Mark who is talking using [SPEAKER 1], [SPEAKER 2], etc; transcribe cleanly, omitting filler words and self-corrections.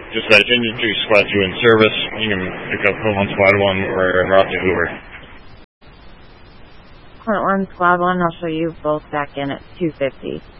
[SPEAKER 1] Dispatch Engine 2, Squad 2 in service. You can pick up Point 1, Squad 1, or route to Hoover.
[SPEAKER 2] Point 1, Squad 1, I'll show you both back in at 250.